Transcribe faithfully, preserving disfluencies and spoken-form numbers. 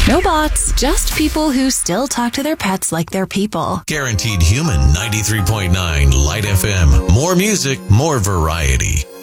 No bots, just people who still talk to their pets like they're people. Guaranteed Human ninety-three point nine Light F M. More music, more variety.